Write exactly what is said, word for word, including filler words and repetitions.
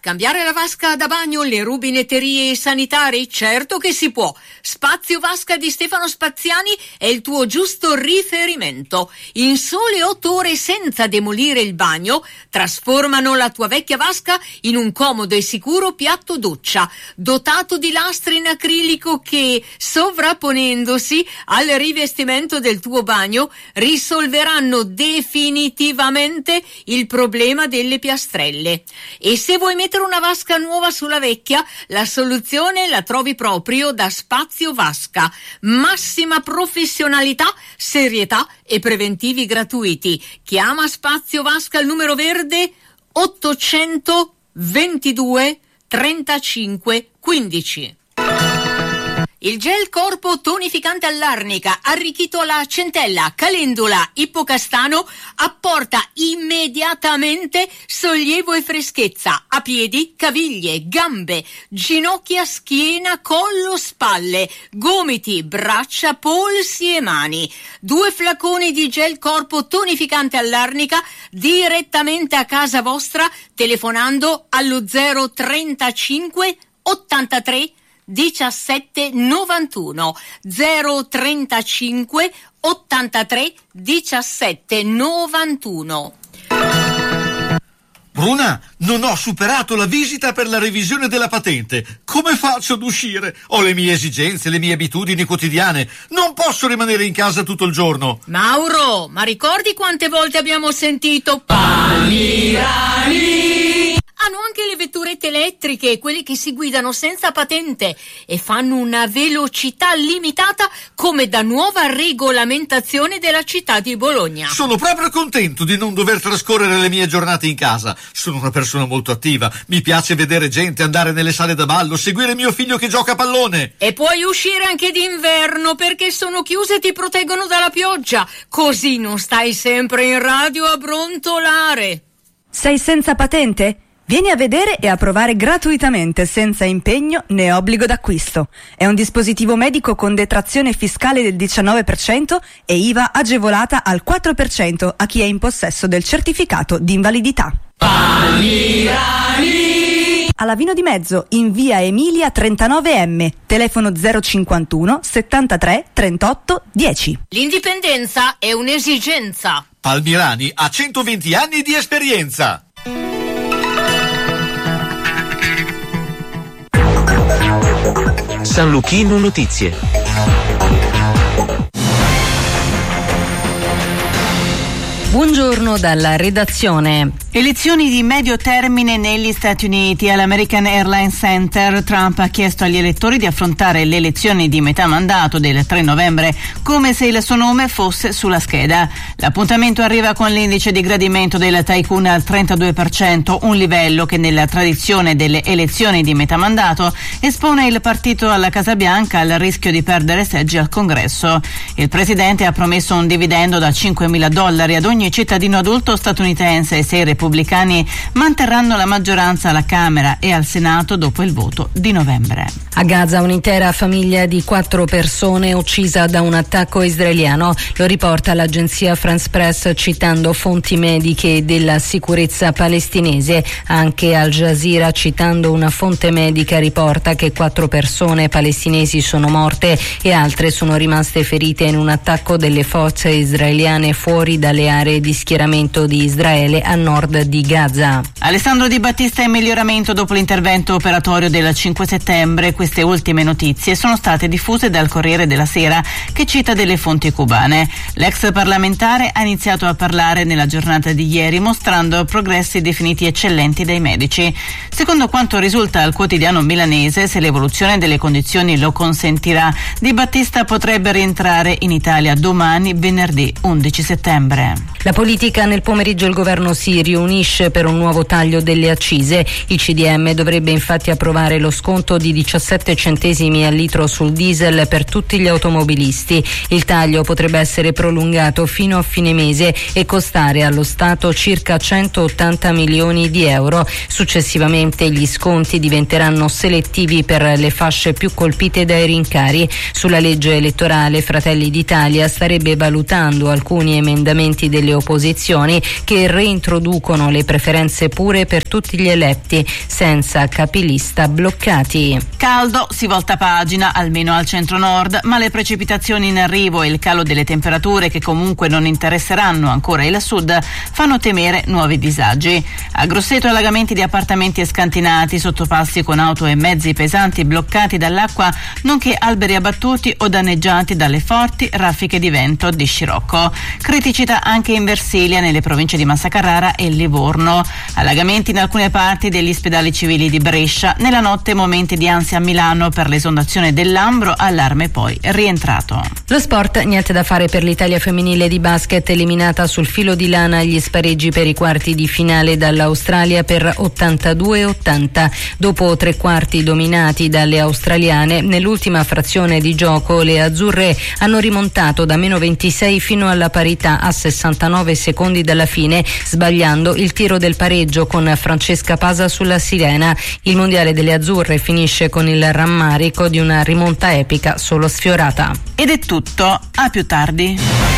Cambiare la vasca da bagno, le rubinetterie e i sanitari? Certo che si può. Spazio Vasca di Stefano Spaziani è il tuo giusto riferimento. In sole otto ore, senza demolire il bagno, trasformano la tua vecchia vasca in un comodo e sicuro piatto doccia, dotato di lastre in acrilico che, sovrapponendosi al rivestimento del tuo bagno, risolveranno definitivamente il problema delle piastrelle. E se vuoi mettere una vasca nuova sulla vecchia, la soluzione la trovi proprio da Spazio Vasca. Massima professionalità, serietà e preventivi gratuiti. Chiama Spazio Vasca al numero verde ottocentoventidue trentacinque quindici. Il gel corpo tonificante all'arnica, arricchito alla centella, calendula, ippocastano, apporta immediatamente sollievo e freschezza a piedi, caviglie, gambe, ginocchia, schiena, collo, spalle, gomiti, braccia, polsi e mani. Due flaconi di gel corpo tonificante all'arnica direttamente a casa vostra telefonando allo zero trentacinque ottantatré diciassette novantuno zero trentacinque ottantatré diciassette novantuno. Bruna, non ho superato la visita per la revisione della patente. Come faccio ad uscire? Ho le mie esigenze, le mie abitudini quotidiane. Non posso rimanere in casa tutto il giorno. Mauro, ma ricordi quante volte abbiamo sentito Pamirani? Hanno anche le vetturette elettriche, quelle che si guidano senza patente e fanno una velocità limitata come da nuova regolamentazione della città di Bologna. Sono proprio contento di non dover trascorrere le mie giornate in casa. Sono una persona molto attiva, mi piace vedere gente, andare nelle sale da ballo, seguire mio figlio che gioca a pallone. E puoi uscire anche d'inverno perché sono chiuse e ti proteggono dalla pioggia, così non stai sempre in radio a brontolare. Sei senza patente? Vieni a vedere e a provare gratuitamente, senza impegno né obbligo d'acquisto. È un dispositivo medico con detrazione fiscale del diciannove per cento e I V A agevolata al quattro per cento a chi è in possesso del certificato di invalidità. Pamirani! Alla Vino di Mezzo, in via Emilia trentanove M, telefono zero cinquantuno settantatré trentotto dieci. L'indipendenza è un'esigenza. Palmirani ha centoventi anni di esperienza. San Luchino Notizie. Buongiorno dalla redazione. Elezioni di medio termine negli Stati Uniti. All'American Airlines Center Trump ha chiesto agli elettori di affrontare le elezioni di metà mandato del tre novembre come se il suo nome fosse sulla scheda. L'appuntamento arriva con l'indice di gradimento del tycoon al trentadue per cento, un livello che nella tradizione delle elezioni di metà mandato espone il partito alla Casa Bianca al rischio di perdere seggi al Congresso. Il presidente ha promesso un dividendo da cinquemila dollari ad ogni cittadino adulto statunitense se i repubblicani manterranno la maggioranza alla Camera e al Senato dopo il voto di novembre. A Gaza un'intera famiglia di quattro persone uccisa da un attacco israeliano, lo riporta l'agenzia France Press citando fonti mediche della sicurezza palestinese. Anche Al Jazeera, citando una fonte medica, riporta che quattro persone palestinesi sono morte e altre sono rimaste ferite in un attacco delle forze israeliane fuori dalle aree di schieramento di Israele a nord di Gaza. Alessandro Di Battista in miglioramento dopo l'intervento operatorio del cinque settembre. Queste ultime notizie sono state diffuse dal Corriere della Sera, che cita delle fonti cubane. L'ex parlamentare ha iniziato a parlare nella giornata di ieri, mostrando progressi definiti eccellenti dai medici. Secondo quanto risulta al quotidiano milanese, se l'evoluzione delle condizioni lo consentirà, Di Battista potrebbe rientrare in Italia domani, venerdì undici settembre. La politica. Nel pomeriggio il governo si riunisce per un nuovo taglio delle accise. Il C D M dovrebbe infatti approvare lo sconto di diciassette centesimi al litro sul diesel per tutti gli automobilisti. Il taglio potrebbe essere prolungato fino a fine mese e costare allo Stato circa centottanta milioni di euro. Successivamente gli sconti diventeranno selettivi per le fasce più colpite dai rincari. Sulla legge elettorale Fratelli d'Italia starebbe valutando alcuni emendamenti delle delle opposizioni, che reintroducono le preferenze pure per tutti gli eletti, senza capilista bloccati. Caldo, si volta pagina, almeno al centro-nord, ma le precipitazioni in arrivo e il calo delle temperature, che comunque non interesseranno ancora il sud, fanno temere nuovi disagi. A Grosseto allagamenti di appartamenti e scantinati, sottopassi con auto e mezzi pesanti bloccati dall'acqua, nonché alberi abbattuti o danneggiati dalle forti raffiche di vento di scirocco. Criticità anche in Versilia, nelle province di Massa Carrara e Livorno. Allagamenti in alcune parti degli ospedali civili di Brescia. Nella notte momenti di ansia a Milano per l'esondazione del Lambro, allarme poi rientrato. Lo sport, niente da fare per l'Italia femminile di basket, eliminata sul filo di lana agli spareggi per i quarti di finale dall'Australia per ottantadue a ottanta. Dopo tre quarti dominati dalle australiane, nell'ultima frazione di gioco le azzurre hanno rimontato da meno ventisei fino alla parità a sessantanove secondi dalla fine, sbagliando il tiro del pareggio con Francesca Pasa sulla sirena. Il mondiale delle azzurre finisce con il rammarico di una rimonta epica solo sfiorata. Ed è tutto, a più tardi.